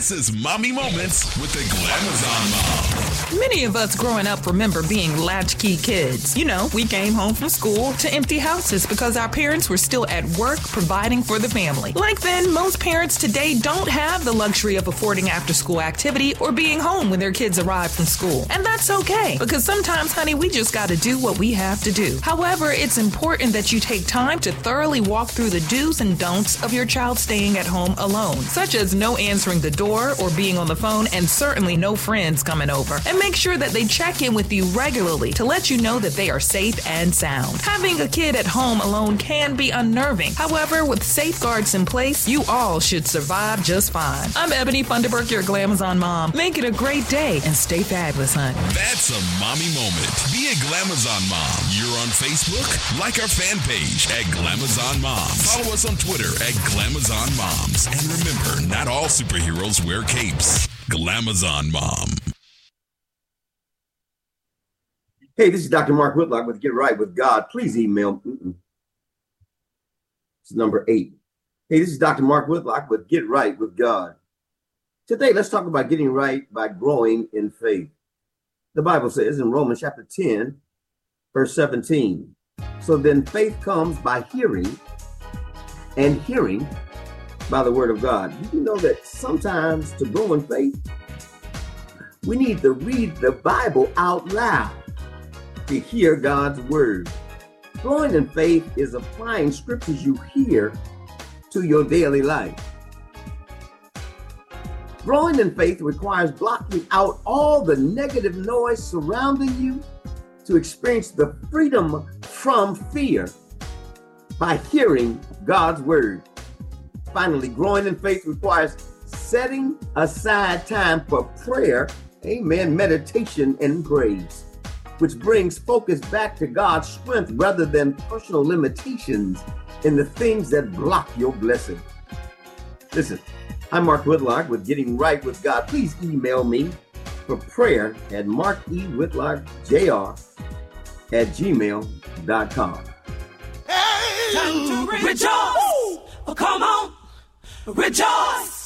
This is Mommy Moments with the Glamazon Mom. Many of us growing up remember being latchkey kids. You know, we came home from school to empty houses because our parents were still at work providing for the family. Like then, most parents today don't have the luxury of affording after-school activity or being home when their kids arrive from school. And that's okay, because sometimes, honey, we just got to do what we have to do. However, it's important that you take time to thoroughly walk through the do's and don'ts of your child staying at home alone, such as no answering the door or being on the phone, and certainly no friends coming over. And make sure that they check in with you regularly to let you know that they are safe and sound. Having a kid at home alone can be unnerving. However, with safeguards in place, you all should survive just fine. I'm Ebony Funderburk, your Glamazon mom. Make it a great day and stay fabulous, honey. That's a mommy moment. Be a Glamazon mom. You're on Facebook? Like our fan page at Glamazon Moms. Follow us on Twitter at Glamazon Moms. And remember, not all superheroes wear capes. Glamazon Mom. Hey, this is Dr. Mark Whitlock with Get Right with God. Please email. It's number 8. Hey, this is Dr. Mark Whitlock with Get Right with God. Today, let's talk about getting right by growing in faith. The Bible says in Romans chapter 10, verse 17, so then faith comes by hearing, and hearing by the word of God. Did you know that sometimes to grow in faith, we need to read the Bible out loud to hear God's word? Growing in faith is applying scriptures you hear to your daily life. Growing in faith requires blocking out all the negative noise surrounding you to experience the freedom from fear by hearing God's word. Finally, growing in faith requires setting aside time for prayer, amen, meditation, and praise, which brings focus back to God's strength rather than personal limitations in the things that block your blessing. Listen, I'm Mark Whitlock with Getting Right with God. Please email me for prayer at markewhitlockjr@gmail.com. Hey, time to rejoice. Oh, come on, rejoice.